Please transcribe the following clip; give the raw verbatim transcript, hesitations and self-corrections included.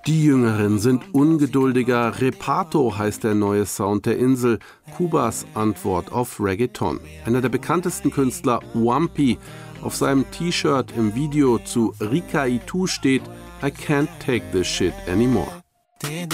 Die Jüngeren sind ungeduldiger. Repato heißt der neue Sound der Insel, Kubas Antwort auf Reggaeton. Einer der bekanntesten Künstler, Wumpy, auf seinem T-Shirt im Video zu Rika Itu steht I can't take this shit anymore.